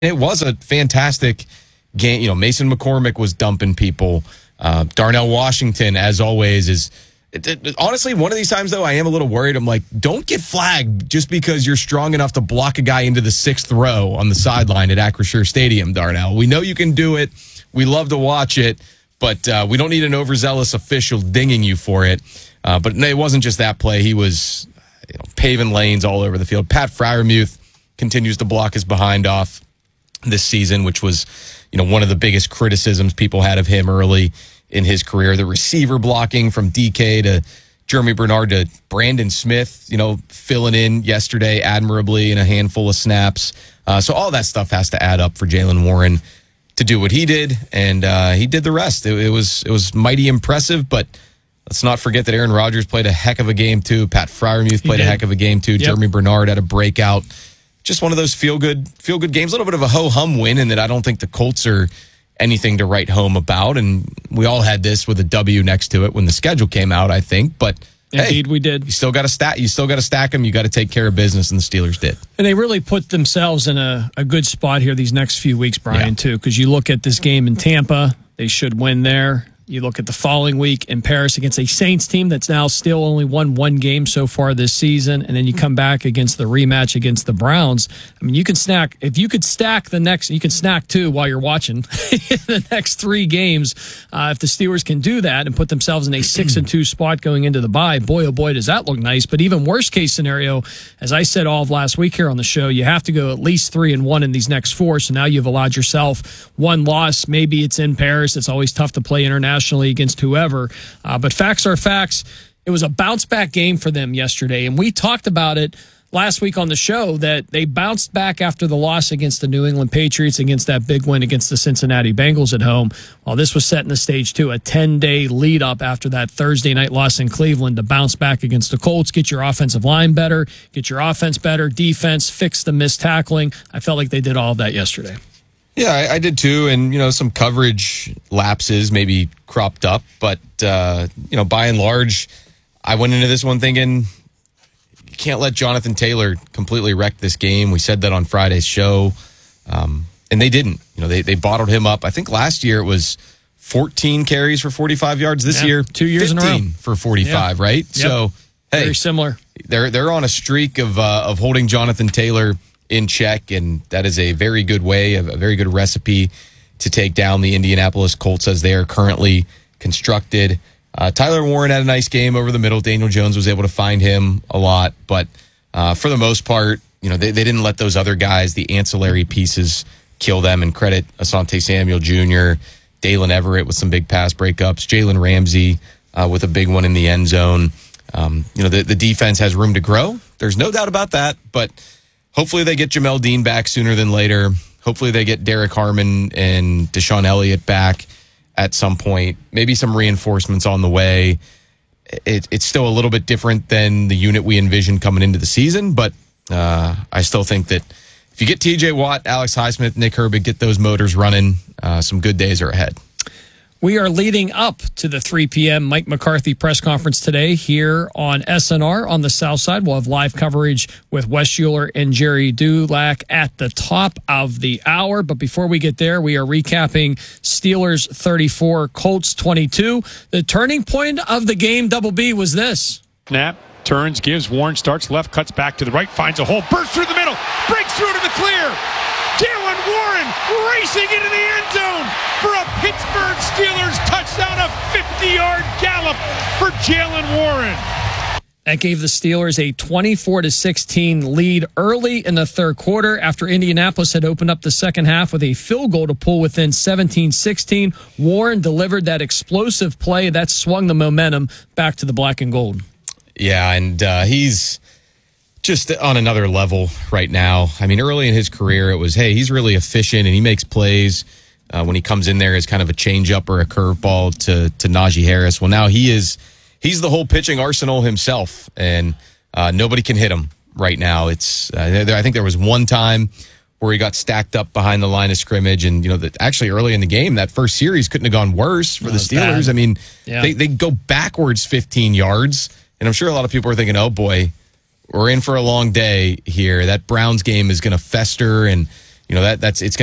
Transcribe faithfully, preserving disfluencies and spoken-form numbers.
It was a fantastic game. You know, Mason McCormick was dumping people. Uh, Darnell Washington, as always, is it, it, honestly one of these times, though, I am a little worried. I'm like, don't get flagged just because you're strong enough to block a guy into the sixth row on the sideline at Acrisure Stadium, Darnell. We know you can do it. We love to watch it, but uh, we don't need an overzealous official dinging you for it. Uh, but it wasn't just that play. He was you know, paving lanes all over the field. Pat Freiermuth continues to block his behind off this season, which was, you know, one of the biggest criticisms people had of him early in his career. The receiver blocking from D K to Jeremy Bernard to Brandon Smith, you know, filling in yesterday admirably in a handful of snaps. Uh, so all that stuff has to add up for Jaylen Warren to do what he did, and uh, he did the rest. It, it was it was mighty impressive, but let's not forget that Aaron Rodgers played a heck of a game too. Pat Freiermuth played a heck of a game too. Yep. Jeremy Bernard had a breakout. Just one of those feel-good feel good games. A little bit of a ho-hum win in that I don't think the Colts are anything to write home about. And we all had this with a W next to it when the schedule came out, I think. But Indeed, hey, we did. You still got to stack. You still got to stack them. You got to take care of business, and the Steelers did. And they really put themselves in a, a good spot here these next few weeks, Brian, yeah. too. Because you look at this game in Tampa, they should win there. You look at the following week in Paris against a Saints team that's now still only won one game so far this season, and then you come back against the rematch against the Browns. I mean, you can snack if you could stack the next. You can snack two while you're watching the next three games. Uh, if the Steelers can do that and put themselves in a six and two spot going into the bye, boy oh boy, does that look nice. But even worst case scenario, as I said all of last week here on the show, you have to go at least three and one in these next four. So now you've allowed yourself one loss. Maybe it's in Paris. It's always tough to play international. Against whoever. Uh, but facts are facts. It was a bounce-back game for them yesterday, and we talked about it last week on the show that they bounced back after the loss against the New England Patriots, against that big win against the Cincinnati Bengals at home. Well, this was setting the stage, too, a ten-day lead-up after that Thursday night loss in Cleveland to bounce back against the Colts, get your offensive line better, get your offense better, defense, fix the missed tackling. I felt like they did all of that yesterday. Yeah, I, I did too, and you know, some coverage lapses maybe cropped up, but uh, you know, by and large, I went into this one thinking you can't let Jonathan Taylor completely wreck this game. We said that on Friday's show, um, and they didn't. You know, they they bottled him up. I think last year it was fourteen carries for forty-five yards. This yeah, year, two years in a row for forty-five. Yeah. Right? Yep. So hey, very similar. They're they're on a streak of uh, of holding Jonathan Taylor in check, and that is a very good way, a very good recipe to take down the Indianapolis Colts as they are currently constructed. Uh, Tyler Warren had a nice game over the middle. Daniel Jones was able to find him a lot, but uh, for the most part, you know, they, they didn't let those other guys, the ancillary pieces, kill them. And credit Asante Samuel Junior, Dalen Everett with some big pass breakups, Jalen Ramsey uh, with a big one in the end zone. Um, you know, the, the defense has room to grow. There's no doubt about that, but hopefully they get Jamel Dean back sooner than later. Hopefully they get Derek Harmon and Deshaun Elliott back at some point. Maybe some reinforcements on the way. It, it's still a little bit different than the unit we envisioned coming into the season, but uh, I still think that if you get T J Watt, Alex Highsmith, Nick Herbig, get those motors running, uh, some good days are ahead. We are leading up to the three p.m. Mike McCarthy press conference today here on S N R on the South Side. We'll have live coverage with Wes Schuler and Jerry Dulac at the top of the hour. But before we get there, we are recapping Steelers thirty-four, Colts twenty-two. The turning point of the game, Double B, was this. Snap, turns, gives, Warren starts left, cuts back to the right, finds a hole, bursts through the middle, breaks through to the clear. Jaylen Warren racing into the end zone for a Pittsburgh Steelers touchdown, a fifty-yard gallop for Jaylen Warren. That gave the Steelers a twenty-four to sixteen lead early in the third quarter after Indianapolis had opened up the second half with a field goal to pull within seventeen sixteen. Warren delivered that explosive play that swung the momentum back to the black and gold. Yeah, and uh, he's just on another level right now. I mean, early in his career, it was, hey, he's really efficient and he makes plays uh, when he comes in there as kind of a changeup or a curveball to to Najee Harris. Well, now he is he's the whole pitching arsenal himself, and uh, nobody can hit him right now. It's uh, there, I think there was one time where he got stacked up behind the line of scrimmage, and you know that actually early in the game, that first series couldn't have gone worse for the Steelers. Bad. I mean, yeah. they they go backwards fifteen yards, and I'm sure a lot of people are thinking, oh boy, we're in for a long day here. That Browns game is going to fester, and you know, that that's it's